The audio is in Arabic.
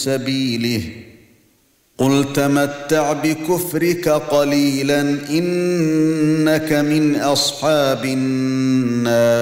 سبيله قل تمتع بكفرك قليلا إنك من أصحاب النار